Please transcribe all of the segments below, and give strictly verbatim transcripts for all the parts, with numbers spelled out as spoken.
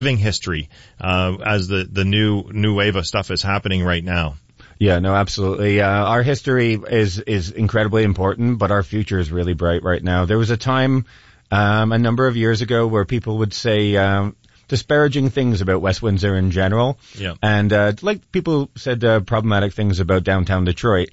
living history uh, as the, the new new wave of stuff is happening right now. Yeah, no, absolutely. Uh, our history is is incredibly important, but our future is really bright right now. There was a time um, a number of years ago where people would say um, disparaging things about West Windsor in general, yeah. and uh, like people said uh, problematic things about downtown Detroit.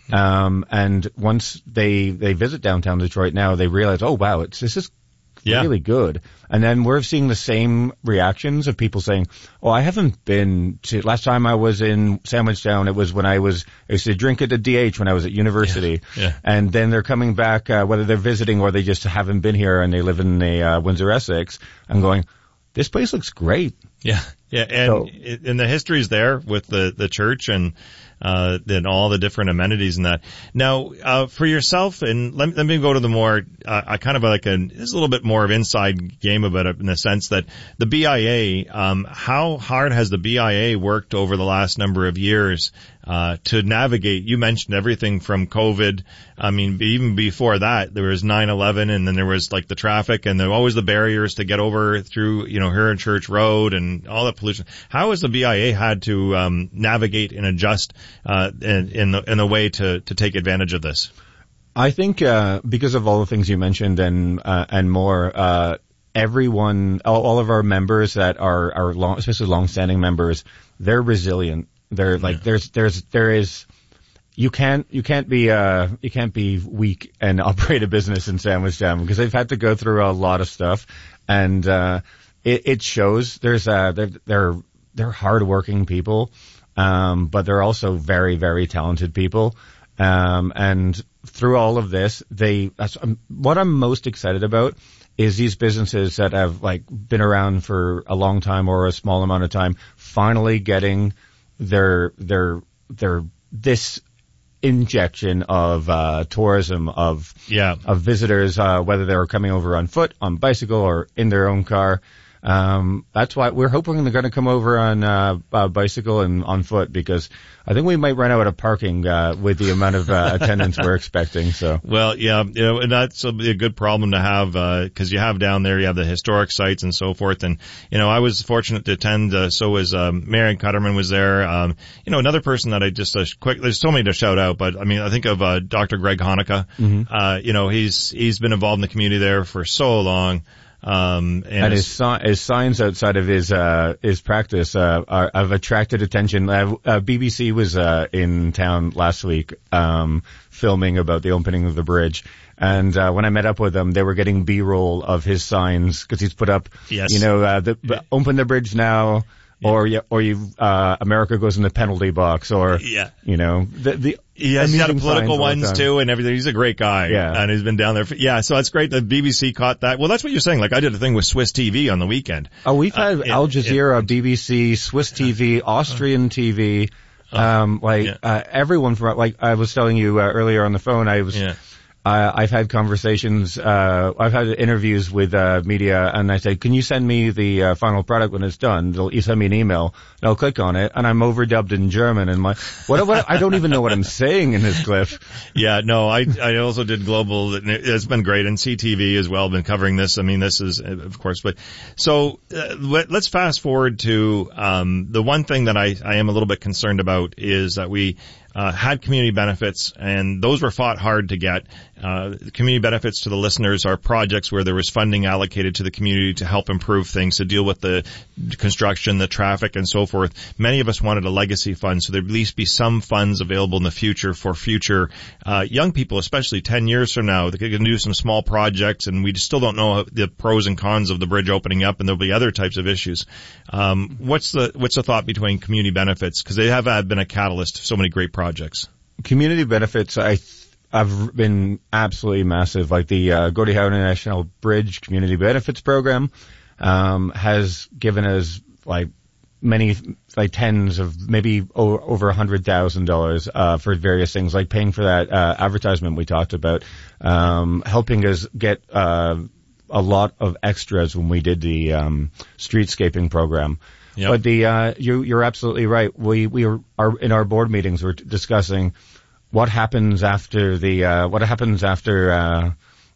Um, and once they they visit downtown Detroit now, they realize, oh wow, it's this is Yeah. really good. And then we're seeing the same reactions of people saying, oh, I haven't been to, last time I was in Sandwichtown, it was when I was, I used to drink at the D H when I was at university. Yeah. Yeah. And then they're coming back, uh, whether they're visiting or they just haven't been here and they live in the, uh, Windsor, Essex, and going, this place looks great. Yeah. Yeah. And, So- and the history's there with the, the church and, uh, and all the different amenities and that. Now, uh, for yourself, and let, let me go to the more, uh, I kind of like a, this is a little bit more of inside game about it in the sense that the B I A, um, how hard has the B I A worked over the last number of years, uh, to navigate? You mentioned everything from COVID. I mean, even before that, there was nine eleven and then there was like the traffic and there were always the barriers to get over through, you know, Huron Church Road and all that pollution. How has the B I A had to, um, navigate and adjust, uh, in, in the, in the way to, to take advantage of this? I think, uh, because of all the things you mentioned and, uh, and more, uh, everyone, all, all of our members that are, are long, especially long-standing members, they're resilient. They're like, Yeah. there's, there's, there is, you can't, you can't be, uh, you can't be weak and operate a business in Sandwichtown because they've had to go through a lot of stuff and, uh, it, it shows. There's, uh, they're, they're, they're hardworking people, um, but they're also very, very talented people. Um, and through all of this, they, that's, um, what I'm most excited about is these businesses that have like been around for a long time or a small amount of time finally getting their, their, their, this injection of, uh, tourism of, Yeah. of visitors, uh, whether they're coming over on foot, on bicycle, or in their own car. Um, that's why we're hoping they're going to come over on, uh, uh, bicycle and on foot because I think we might run out of parking, uh, with the amount of, uh, attendance we're expecting. So. Well, yeah, you know, and that's a, a good problem to have, uh, cause you have down there, you have the historic sites and so forth. And, you know, I was fortunate to attend, uh, so was, um, Marion Cutterman was there. Um, you know, another person that I just, uh, quick, there's so many to shout out, but I mean, I think of, uh, Doctor Greg Hanukkah. Mm-hmm. Uh, you know, he's, he's been involved in the community there for so long. Um, and, and his, si- his signs outside of his, uh, his practice, uh, are, have attracted attention. Uh, uh, B B C was, uh, in town last week, um, filming about the opening of the bridge. And, uh, when I met up with them, they were getting B-roll of his signs because he's put up, Yes. you know, uh, the, the open the bridge now. Yeah. Or you, or you, uh, America goes in the penalty box, or Yeah. you know, the the. Yeah, he's got amusing political signs all the ones time. too and everything. He's a great guy. Yeah. And he's been down there. For, yeah, so that's great. The B B C caught that. Well, that's what you're saying. Like I did a thing with Swiss T V on the weekend. Oh, we've had Uh, Al it- Jazeera, it- B B C, Swiss T V, Austrian T V, um, like yeah. uh, everyone from like I was telling you uh, earlier on the phone. I was. Yeah. Uh, I've had conversations, uh, I've had interviews with, uh, media and I said, can you send me the, uh, final product when it's done? They'll, you send me an email and I'll click on it and I'm overdubbed in German and my, what, what, I don't even know what I'm saying in this clip. Yeah, no, I, I also did global. It's been great. And C T V as well, been covering this. I mean, this is, of course, but so uh, let, let's fast forward to, um, the one thing that I, I am a little bit concerned about is that we, Uh, had community benefits, and those were fought hard to get. Uh, community benefits to the listeners are projects where there was funding allocated to the community to help improve things, to deal with the construction, the traffic, and so forth. Many of us wanted a legacy fund, so there'd at least be some funds available in the future for future uh, young people, especially ten years from now. They can do some small projects, and we still don't know the pros and cons of the bridge opening up, and there'll be other types of issues. Um, what's the what's the thought between community benefits? Because they have uh, been a catalyst to so many great projects. Community benefits, I th- have been absolutely massive. Like the uh, Gordie Howe International Bridge Community Benefits Program um, has given us like many, like tens of maybe o- over a hundred thousand dollars uh, for various things, like paying for that uh, advertisement we talked about, um, helping us get uh, a lot of extras when we did the um, streetscaping program. Yep. But the uh, you, you're absolutely right. We we are, are in our board meetings. We're discussing what happens after the uh, what happens after uh,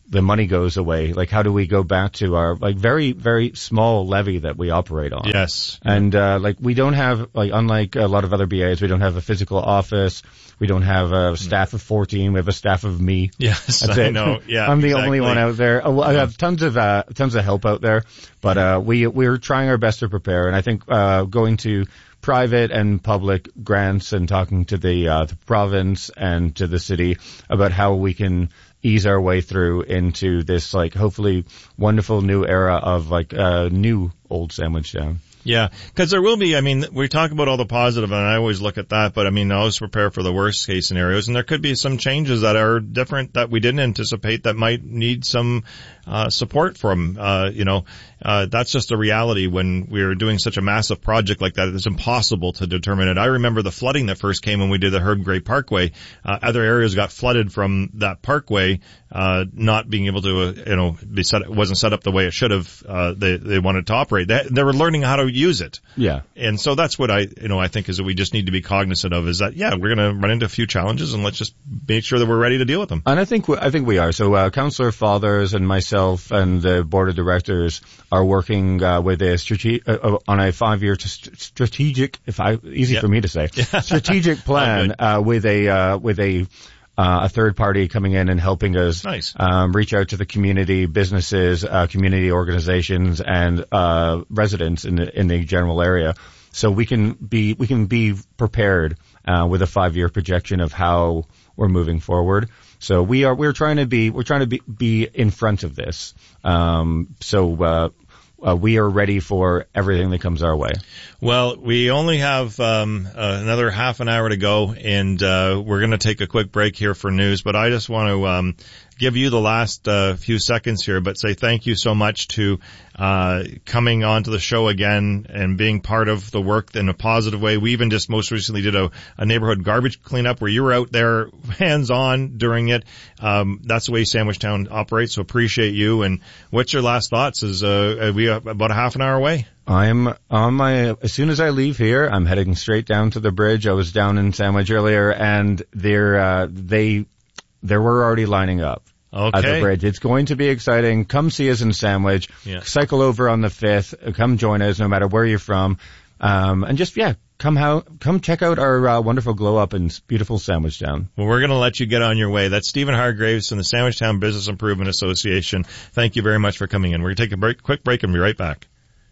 the money goes away. Like, how do we go back to our, like, very, very small levy that we operate on? Yes. And, uh, like, we don't have, like, unlike a lot of other B As, we don't have a physical office. We don't have a staff of fourteen. We have a staff of me. Yes, That's I it. know. Yeah, I'm the exactly. only one out there. Oh, I have tons of, uh, tons of help out there, but, uh, we, we're trying our best to prepare. And I think, uh, going to private and public grants and talking to the, uh, the province and to the city about how we can ease our way through into this, like, hopefully wonderful new era of, like, uh, new old Sandwich Town. Yeah, because there will be, I mean, we talk about all the positive, and I always look at that, but I mean, I always prepare for the worst case scenarios, and there could be some changes that are different that we didn't anticipate that might need some uh support from, uh, you know, uh that's just a reality when we're doing such a massive project like that. It's impossible to determine it. I remember the flooding that first came when we did the Herb Gray Parkway. Uh, other areas got flooded from that parkway, uh, not being able to, uh, you know, be set, it wasn't set up the way it should have, uh, they, they wanted to operate. They, they were learning how to use it. Yeah. And so that's what I, you know, I think is that we just need to be cognizant of is that, yeah, we're going to run into a few challenges and let's just make sure that we're ready to deal with them. And I think, I think we are. So, uh, Councillor Fathers and myself and the board of directors are working, uh, with a strate- uh, on a five-year st- strategic, if I, easy yep. for me to say, strategic plan, uh, with a, uh, with a, Uh, a third party coming in and helping us nice. um, reach out to the community, businesses, uh, community organizations, and uh, residents in the in the general area, so we can be we can be prepared uh, with a five year projection of how we're moving forward. So we are we're trying to be we're trying to be be in front of this. Um, so. Uh, Uh, we are ready for everything that comes our way. Well, we only have um, uh, another half an hour to go, and uh, we're going to take a quick break here for news. But I just want to um, give you the last uh, few seconds here, but say thank you so much to uh coming onto the show again and being part of the work in a positive way. We even just most recently did a, a neighborhood garbage cleanup where you were out there hands-on during it. Um That's the way Sandwich Town operates, so appreciate you. And what's your last thoughts? Is uh we are about a half an hour away? I'm on my, as soon as I leave here, I'm heading straight down to the bridge. I was down in Sandwich earlier, and they're, uh, they, they were already lining up. Okay. At the bridge. It's going to be exciting. Come see us in Sandwich. Yeah. Cycle over on the fifth. Come join us no matter where you're from. Um, and just, yeah, come how, come check out our uh, wonderful glow up in beautiful Sandwich Town. Well, we're going to let you get on your way. That's Stephen Hargraves from the Sandwich Town Business Improvement Association. Thank you very much for coming in. We're going to take a break, quick break and be right back.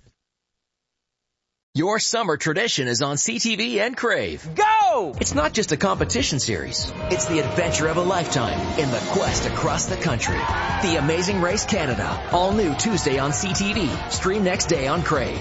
Your summer tradition is on C T V and Crave. Go! It's not just a competition series. It's the adventure of a lifetime in the quest across the country. The Amazing Race Canada. All new Tuesday on C T V. Stream next day on Crave.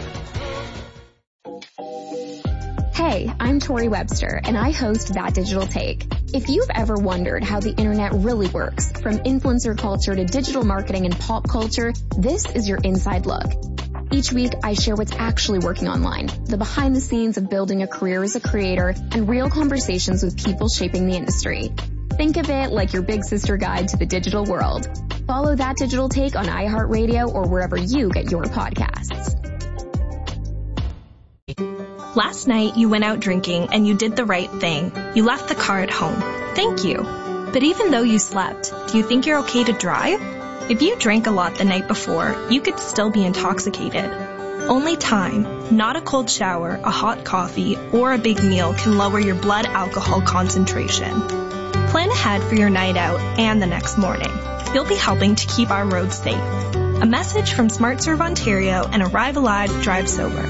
Hey, I'm Tori Webster, and I host That Digital Take. If you've ever wondered how the internet really works, from influencer culture to digital marketing and pop culture, this is your inside look. Each week, I share what's actually working online, the behind the scenes of building a career as a creator, and real conversations with people shaping the industry. Think of it like your big sister guide to the digital world. Follow That Digital Take on iHeartRadio or wherever you get your podcasts. Last night, you went out drinking and you did the right thing. You left the car at home. Thank you. But even though you slept, do you think you're okay to drive? If you drank a lot the night before, you could still be intoxicated. Only time, not a cold shower, a hot coffee, or a big meal can lower your blood alcohol concentration. Plan ahead for your night out and the next morning. You'll be helping to keep our roads safe. A message from SmartServe Ontario and Arrive Alive, Drive Sober.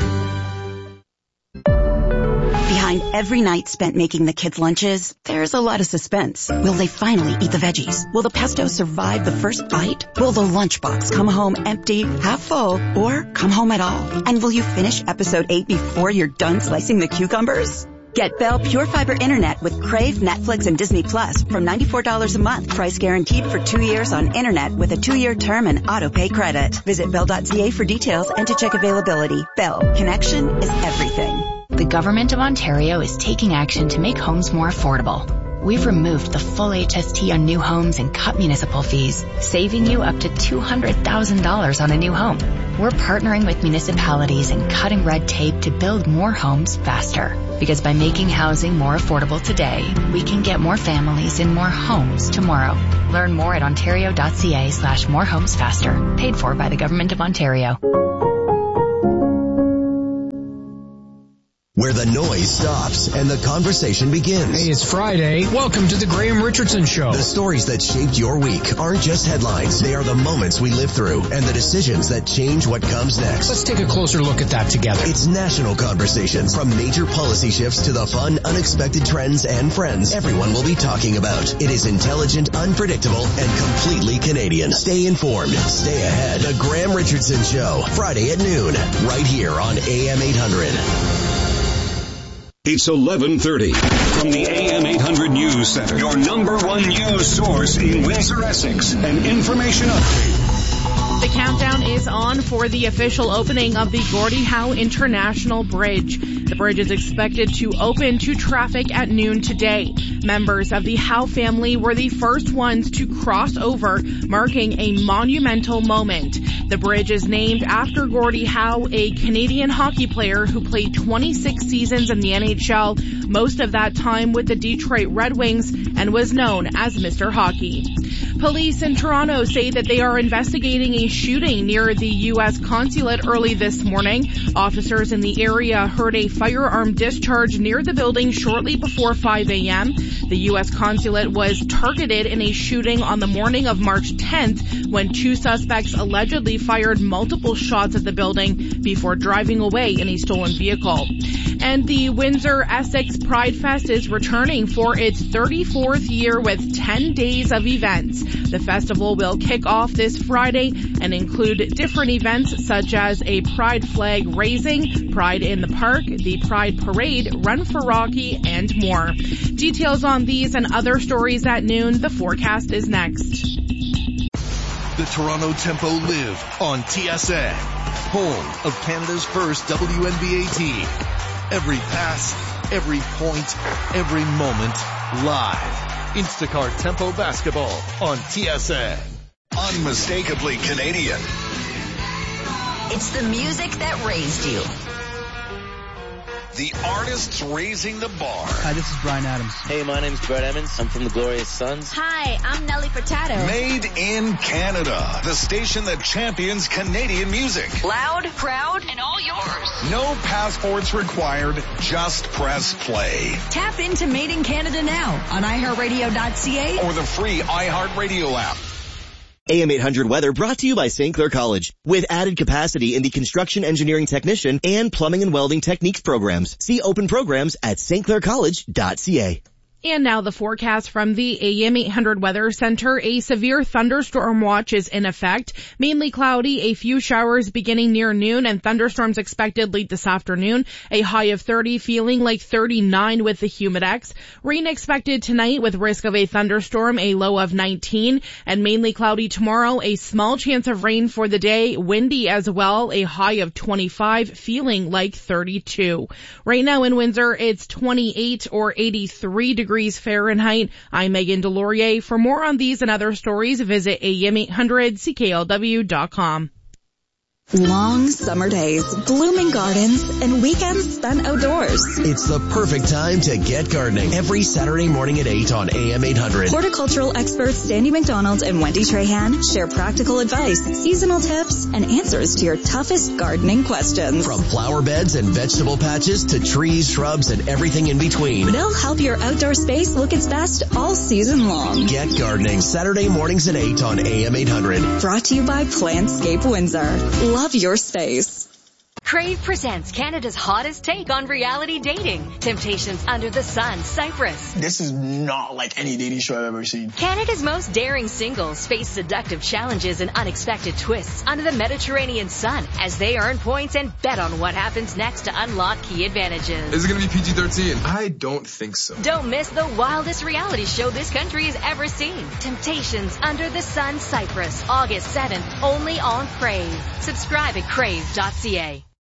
Behind every night spent making the kids' lunches, there's a lot of suspense. Will they finally eat the veggies? Will the pesto survive the first bite? Will the lunchbox come home empty, half full, or come home at all? And will you finish episode eight before you're done slicing the cucumbers? Get Bell Pure Fiber Internet with Crave, Netflix, and Disney Plus from ninety-four dollars a month. Price guaranteed for two years on Internet with a two-year term and auto-pay credit. Visit bell dot c a for details and to check availability. Bell. Connection is everything. The Government of Ontario is taking action to make homes more affordable. We've removed the full H S T on new homes and cut municipal fees, saving you up to two hundred thousand dollars on a new home. We're partnering with municipalities and cutting red tape to build more homes faster. Because by making housing more affordable today, we can get more families in more homes tomorrow. Learn more at ontario.ca slash more homes faster. Paid for by the Government of Ontario. Where the noise stops and the conversation begins. Hey, it's Friday. Welcome to the Graham Richardson Show. The stories that shaped your week aren't just headlines. They are the moments we live through and the decisions that change what comes next. Let's take a closer look at that together. It's national conversations. From major policy shifts to the fun, unexpected trends and friends everyone will be talking about. It is intelligent, unpredictable, and completely Canadian. Stay informed. Stay ahead. The Graham Richardson Show. Friday at noon. Right here on A M eight hundred. It's eleven thirty from the A M eight hundred News Center, your number one news source in Windsor, Essex. An information update. The countdown is on for the official opening of the Gordie Howe International Bridge. The bridge is expected to open to traffic at noon today. Members of the Howe family were the first ones to cross over, marking a monumental moment. The bridge is named after Gordie Howe, a Canadian hockey player who played twenty-six seasons in the N H L, most of that time with the Detroit Red Wings, and was known as Mister Hockey. Police in Toronto say that they are investigating a shooting near the U S consulate early this morning. Officers in the area heard a firearm discharge near the building shortly before five a.m. The U S consulate was targeted in a shooting on the morning of March tenth when two suspects allegedly fired multiple shots at the building before driving away in a stolen vehicle. And the Windsor Essex Pride Fest is returning for its thirty-fourth year with ten days of events. The festival will kick off this Friday and include different events such as a Pride flag raising, Pride in the Park, the Pride Parade, Run for Rocky, and more. Details on these and other stories at noon. The forecast is next. The Toronto Tempo live on T S N, home of Canada's first W N B A team. Every pass, every point, every moment, live. Instacart Tempo Basketball on T S N. Unmistakably Canadian. It's the music that raised you. The artists raising the bar. Hi, this is Bryan Adams. Hey, my name's Brett Emmons. I'm from the Glorious Sons. Hi, I'm Nelly Furtado. Made in Canada. The station that champions Canadian music. Loud, proud, and all yours. No passports required. Just press play. Tap into Made in Canada now on i heart radio dot c a or the free iHeartRadio app. A M eight hundred weather brought to you by Saint Clair College. With added capacity in the construction engineering technician and plumbing and welding techniques programs. See open programs at s t clair college dot c a. And now the forecast from the A M eight hundred Weather Center. A severe thunderstorm watch is in effect. Mainly cloudy, a few showers beginning near noon, and thunderstorms expected late this afternoon. A high of thirty, feeling like thirty-nine with the Humidex. Rain expected tonight with risk of a thunderstorm, a low of nineteen. And mainly cloudy tomorrow, a small chance of rain for the day. Windy as well, a high of twenty-five, feeling like thirty-two. Right now in Windsor, it's twenty-eight or eighty-three degrees. Degrees Fahrenheit. I'm Megan Delorier. For more on these and other stories, visit A M eight hundred C K L W dot com. Long summer days, blooming gardens, and weekends spent outdoors. It's the perfect time to get gardening. Every Saturday morning at eight on A M eight hundred. Horticultural experts Sandy McDonald and Wendy Trahan share practical advice, seasonal tips, and answers to your toughest gardening questions. From flower beds and vegetable patches to trees, shrubs, and everything in between. They'll help your outdoor space look its best all season long. Get gardening Saturday mornings at eight on A M eight hundred. Brought to you by Plantscape Windsor. Love your space. Crave presents Canada's hottest take on reality dating. Temptations Under the Sun, Cyprus. This is not like any dating show I've ever seen. Canada's most daring singles face seductive challenges and unexpected twists under the Mediterranean sun as they earn points and bet on what happens next to unlock key advantages. Is it going to be P G thirteen? I don't think so. Don't miss the wildest reality show this country has ever seen. Temptations Under the Sun, Cyprus, August seventh, only on Crave. Subscribe at crave dot c a.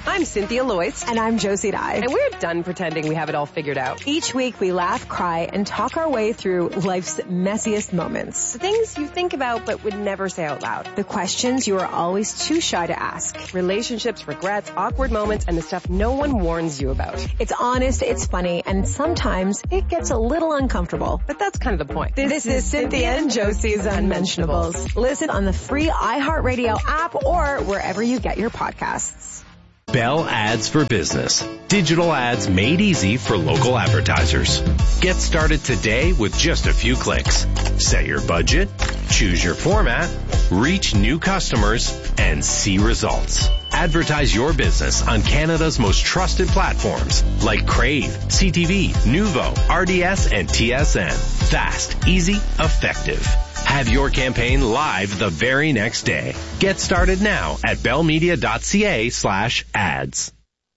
I'm Cynthia Loyce. And I'm Josie Dye. And we're done pretending we have it all figured out. Each week we laugh, cry, and talk our way through life's messiest moments. The things you think about but would never say out loud. The questions you are always too shy to ask. Relationships, regrets, awkward moments, and the stuff no one warns you about. It's honest, it's funny, and sometimes it gets a little uncomfortable. But that's kind of the point. This, this is Cynthia and Josie's Unmentionables. Listen on the free iHeartRadio app or wherever you get your podcasts. Bell Ads for Business. Digital ads made easy for local advertisers. Get started today with just a few clicks. Set your budget, choose your format, reach new customers, and see results. Advertise your business on Canada's most trusted platforms like Crave, C T V, Nuvo, R D S, and T S N. Fast, easy, effective. Have your campaign live the very next day. Get started now at bellmedia.ca slash ads.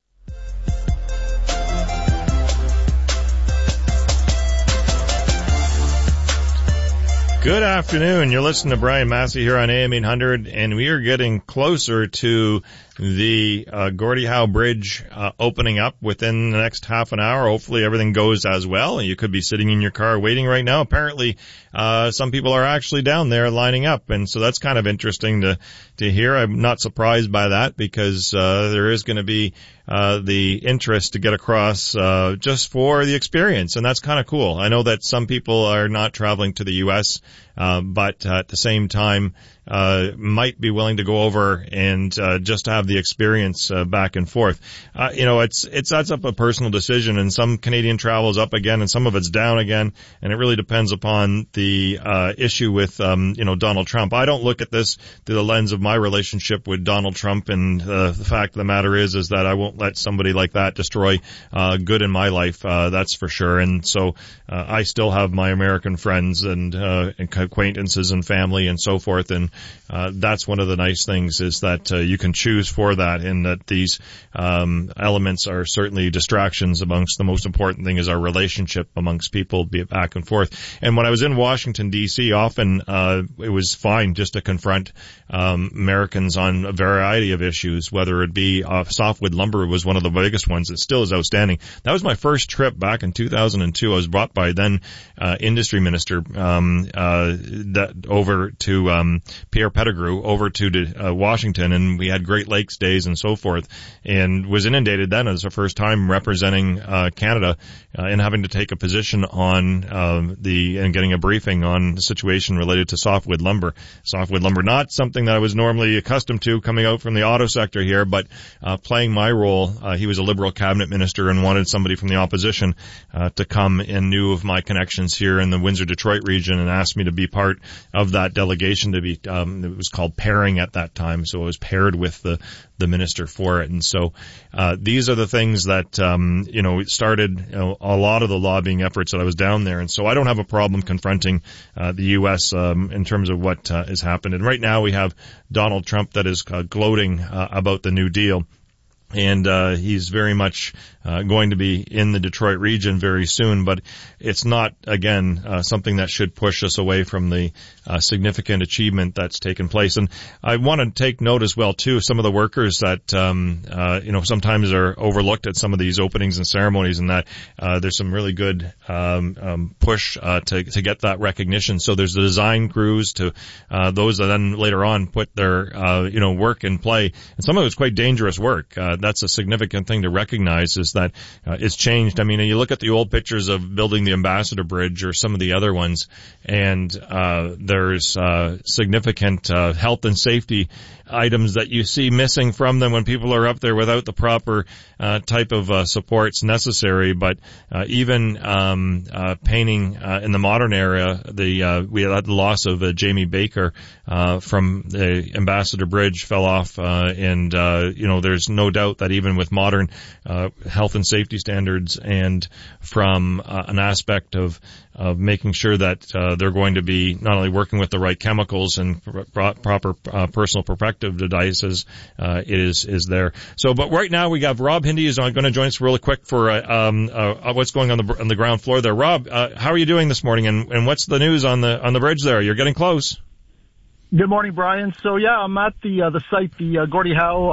Good afternoon. You're listening to Brian Massey here on A M eight hundred, and we are getting closer to the uh, Gordie Howe Bridge uh, opening up within the next half an hour. Hopefully everything goes as well. You could be sitting in your car waiting right now. Apparently, uh, some people are actually down there lining up, and so that's kind of interesting to to hear. I'm not surprised by that because uh, there is going to be uh the interest to get across uh just for the experience, and that's kind of cool. I know that some people are not traveling to the U S, uh, but uh, at the same time uh might be willing to go over and uh just have the experience uh, back and forth. Uh you know, it's it's that's up a personal decision, and some Canadian travel is up again and some of it's down again, and it really depends upon the uh issue with um you know Donald Trump. I don't look at this through the lens of my relationship with Donald Trump, and uh, the fact of the matter is is that I won't let somebody like that destroy uh good in my life, uh that's for sure. And so uh, I still have my American friends and uh and acquaintances and family and so forth, and Uh, that's one of the nice things is that uh, you can choose for that, and that these um, elements are certainly distractions amongst the most important thing is our relationship amongst people, be it back and forth. And when I was in Washington, D C, often uh, it was fine just to confront um, Americans on a variety of issues, whether it be uh, softwood lumber was one of the biggest ones. It still is outstanding. That was my first trip back in two thousand two. I was brought by then uh, industry minister um, uh, that over to um, Pierre Pettigrew over to uh, Washington, and we had Great Lakes days and so forth, and was inundated then as the first time representing uh, Canada uh, and having to take a position on uh, the and getting a briefing on the situation related to softwood lumber. Softwood lumber, not something that I was normally accustomed to coming out from the auto sector here, but uh, playing my role. Uh, he was a Liberal cabinet minister and wanted somebody from the opposition uh, to come and knew of my connections here in the Windsor-Detroit region and asked me to be part of that delegation to be um, it was called pairing at that time, so it was paired with the the minister for it. And so uh these are the things that um you know started you know, a lot of the lobbying efforts that I was down there. And so I don't have a problem confronting uh the U S um in terms of what uh, has happened. And right now we have Donald Trump that is uh, gloating uh, about the New Deal. And uh he's very much uh going to be in the Detroit region very soon, but it's not, again, uh something that should push us away from the uh significant achievement that's taken place. And I want to take note as well, too, some of the workers that, um uh you know, sometimes are overlooked at some of these openings and ceremonies, and that uh there's some really good um, um push uh to to get that recognition. So there's the design crews to uh those that then later on put their uh you know work in play, and some of it's quite dangerous work. Uh that's a significant thing to recognize, is that uh, it's changed. I mean, you look at the old pictures of building the Ambassador Bridge or some of the other ones, and uh there's uh significant uh health and safety items that you see missing from them when people are up there without the proper uh type of uh supports necessary. But uh even um uh painting uh in the modern era, the uh we had the loss of uh, Jamie Baker uh from the Ambassador Bridge fell off, uh and uh you know there's no doubt that even with modern uh health and safety standards, and from uh, an aspect of of making sure that uh, they're going to be not only working with the right chemicals and pro- proper uh, personal protective devices, uh, it is is there. So, but right now we got Rob Hindy is going to join us really quick for uh, um, uh, what's going on the on the ground floor there. Rob, uh, how are you doing this morning, and, and what's the news on the on the bridge there? You're getting close. Good morning, Brian. So yeah, I'm at the uh, the site, the uh, Gordie Howe uh,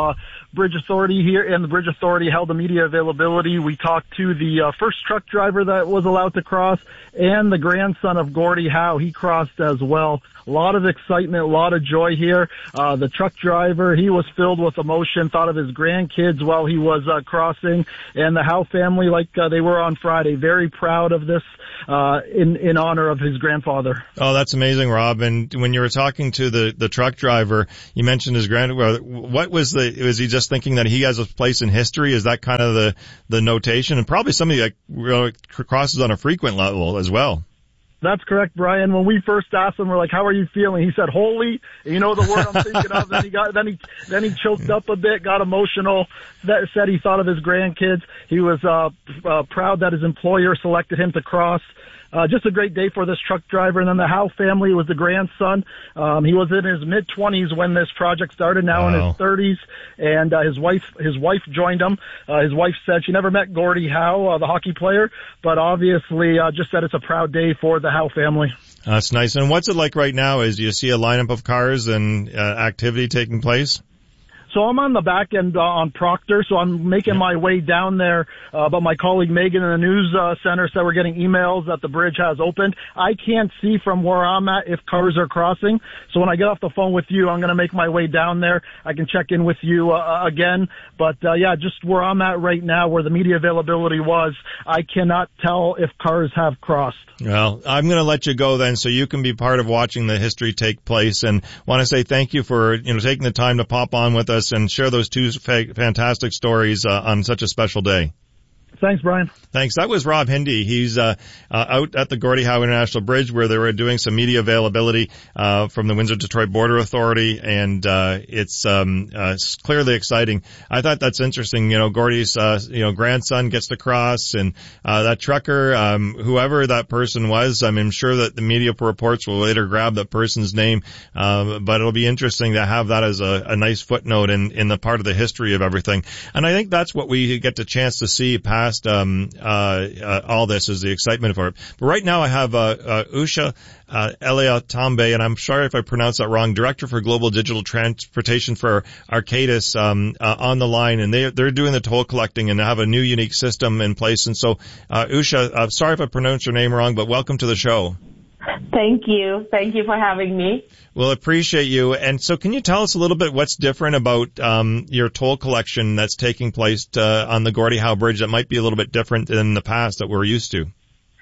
Bridge Authority here, and the Bridge Authority held a media availability. We talked to the uh, first truck driver that was allowed to cross and the grandson of Gordie Howe. He crossed as well. A lot of excitement, a lot of joy here. Uh, the truck driver, he was filled with emotion, thought of his grandkids while he was uh, crossing, and the Howe family, like uh, they were on Friday, very proud of this uh, in, in honor of his grandfather. Oh, that's amazing, Rob. And when you were talking to the, the truck driver, you mentioned his grandfather. What was the, was he just thinking that he has a place in history? Is that kind of the, the notation? And probably somebody that really crosses on a frequent level as well. That's correct, Brian. When we first asked him, we're like, "How are you feeling?" He said, "Holy." You know the word I'm thinking of. Then he got, then he, then he choked up a bit, got emotional. That said, he thought of his grandkids. He was uh, uh proud that his employer selected him to cross. Uh, just a great day for this truck driver. And then the Howe family was the grandson. Um, he was in his mid twenties when this project started, now wow. in his thirties. And, uh, his wife, his wife joined him. Uh, his wife said she never met Gordie Howe, uh, the hockey player, but obviously, uh, just said it's a proud day for the Howe family. That's nice. And what's it like right now? Is you see a lineup of cars and, uh, activity taking place? So I'm on the back end uh, on Proctor, so I'm making my way down there. Uh, but my colleague Megan in the news uh, center said we're getting emails that the bridge has opened. I can't see from where I'm at if cars are crossing. So when I get off the phone with you, I'm going to make my way down there. I can check in with you uh, again. But, uh, yeah, just where I'm at right now, where the media availability was, I cannot tell if cars have crossed. Well, I'm going to let you go then so you can be part of watching the history take place, and want to say thank you for, you know, taking the time to pop on with us and share those two fa- fantastic stories uh, on such a special day. Thanks, Brian. Thanks. That was Rob Hindy. He's uh, uh out at the Gordie Howe International Bridge where they were doing some media availability uh from the Windsor-Detroit Border Authority, and uh it's um uh, it's clearly exciting. I thought that's interesting. You know, Gordie's uh you know grandson gets to cross, and uh that trucker, um whoever that person was, I mean, I'm sure that the media reports will later grab that person's name, uh, but it'll be interesting to have that as a, a nice footnote in in the part of the history of everything. And I think that's what we get the chance to see past um uh, uh all this is the excitement for it. But right now I have uh, uh Usha uh Eliatambe, and I'm sorry if I pronounced that wrong, Director for Global Digital Transportation for Arcadis, um uh, on the line, and they they're doing the toll collecting and have a new unique system in place. And so uh Usha, uh, sorry if I pronounced your name wrong, but welcome to the show. Thank you. Thank you for having me. Well, appreciate you. And so can you tell us a little bit what's different about um your toll collection that's taking place uh, on the Gordie Howe Bridge that might be a little bit different than the past that we're used to?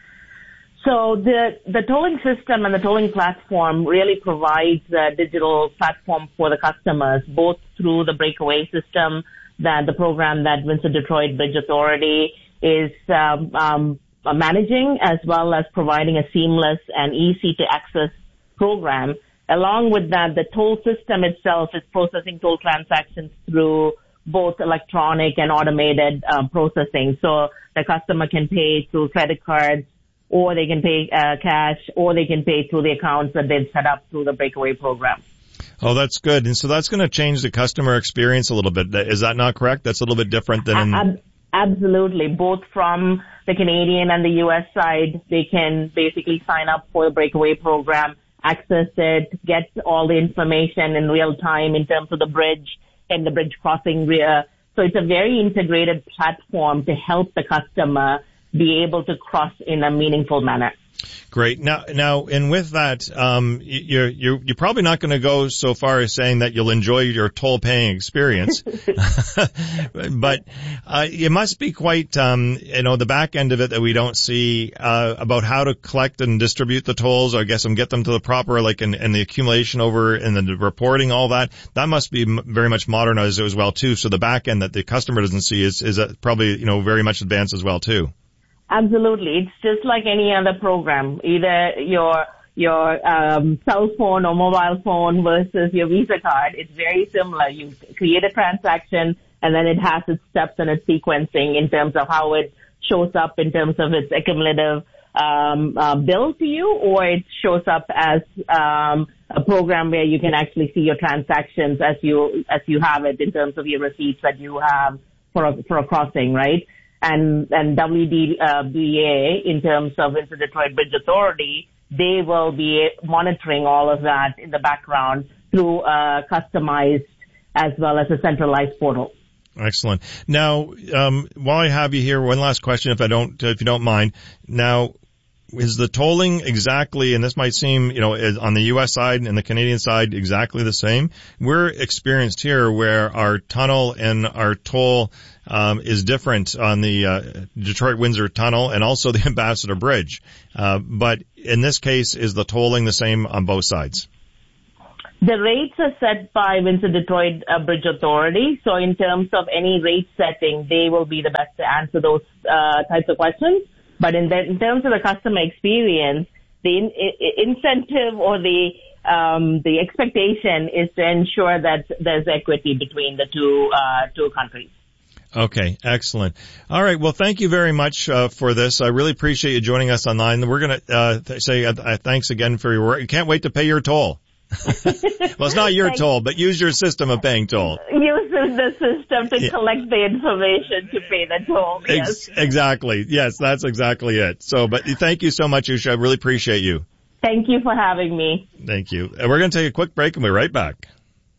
So the, the tolling system and the tolling platform really provides a digital platform for the customers, both through the breakaway system, that the program that Windsor-Detroit Bridge Authority is um, um managing, as well as providing a seamless and easy to access program. Along with that, the toll system itself is processing toll transactions through both electronic and automated uh, processing. So the customer can pay through credit cards, or they can pay uh, cash, or they can pay through the accounts that they've set up through the breakaway program. Oh, that's good. And so that's going to change the customer experience a little bit. Is that not correct? That's a little bit different than in... Ab- absolutely. Both from the Canadian and the U S side, they can basically sign up for the breakaway program, access it, get all the information in real time in terms of the bridge and the bridge crossing rear. So it's a very integrated platform to help the customer be able to cross in a meaningful manner. Great. Now, now, and with that, um, you're, you're, you're probably not going to go so far as saying that you'll enjoy your toll paying experience, but, uh, it must be quite, um, you know, the back end of it that we don't see, uh, about how to collect and distribute the tolls, or I guess, and get them to the proper, like, and, and the accumulation over and the reporting, all that. That must be m- very much modernized as well, too. So the back end that the customer doesn't see is, is uh, probably, you know, very much advanced as well, too. Absolutely. It's just like any other program, either your your um, cell phone or mobile phone versus your Visa card. It's very similar. You create a transaction, and then it has its steps and its sequencing in terms of how it shows up in terms of its accumulative um, uh, bill to you, or it shows up as um, a program where you can actually see your transactions as you as you have it in terms of your receipts that you have for a, for a crossing, right? And, and W D B A, in terms of Windsor-Detroit Bridge Authority, they will be monitoring all of that in the background through a customized as well as a centralized portal. Excellent. Now, um, while I have you here, one last question, if I don't, if you don't mind. Now, is the tolling exactly, and this might seem, you know, on the U S side and the Canadian side exactly the same? We're experienced here where our tunnel and our toll um, is different on the uh, Detroit-Windsor Tunnel and also the Ambassador Bridge. Uh, but in this case, is the tolling the same on both sides? The rates are set by Windsor-Detroit uh, Bridge Authority. So in terms of any rate setting, they will be the best to answer those uh, types of questions. But in, the, in terms of the customer experience, the in, in, incentive or the um, the expectation is to ensure that there's equity between the two uh, two countries. Okay, excellent. All right, well, thank you very much uh, for this. I really appreciate you joining us online. We're going to uh, th- say uh, thanks again for your work. You can't wait to pay your toll. Well, it's not your toll, but use your system of paying toll. Use the system to yeah. collect the information to pay the toll. Yes. Ex- exactly. Yes, that's exactly it. So, but thank you so much, Usha. I really appreciate you. Thank you for having me. Thank you. And we're going to take a quick break and we're right back.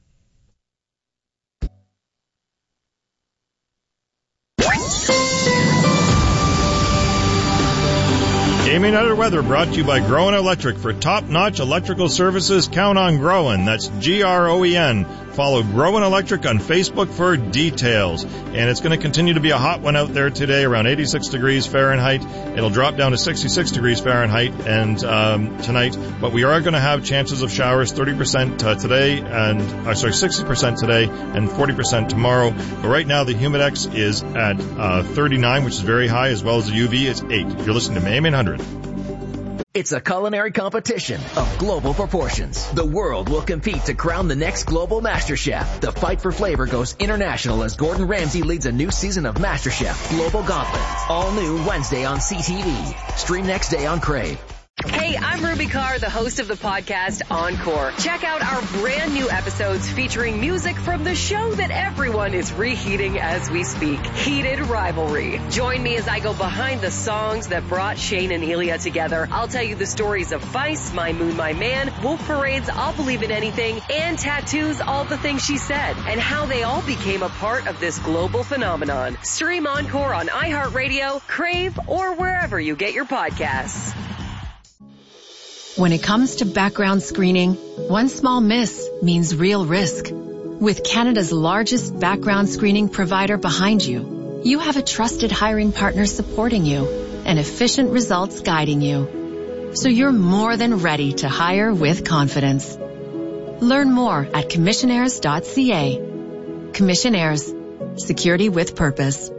Game eight hundred Weather brought to you by Groen Electric. For top-notch electrical services, count on Groen. That's G R O E N. Follow Groen Electric on Facebook for details. And it's going to continue to be a hot one out there today, around eighty-six degrees Fahrenheit. It'll drop down to sixty-six degrees Fahrenheit and um, tonight. But we are going to have chances of showers, thirty percent uh, today, and uh, sorry, sixty percent today and forty percent tomorrow. But right now, the Humidex is at uh, thirty-nine, which is very high, as well as the U V is eight. You're listening to A M eight hundred. It's a culinary competition of global proportions. The world will compete to crown the next global master chef. The fight for flavor goes international as Gordon Ramsay leads a new season of MasterChef Global Gauntlet. All new Wednesday on C T V. Stream next day on Crave. Hey, I'm Ruby Carr, the host of the podcast Encore. Check out our brand new episodes featuring music from the show that everyone is reheating as we speak, Heated Rivalry. Join me as I go behind the songs that brought Shane and Ilya together. I'll tell you the stories of Vice, My Moon, My Man, Wolf Parade's I'll Believe in Anything, and Tattoo's All the Things She Said, and how they all became a part of this global phenomenon. Stream Encore on iHeartRadio, Crave, or wherever you get your podcasts. When it comes to background screening, one small miss means real risk. With Canada's largest background screening provider behind you, you have a trusted hiring partner supporting you and efficient results guiding you. So you're more than ready to hire with confidence. Learn more at commissionaires dot c a. Commissionaires, security with purpose.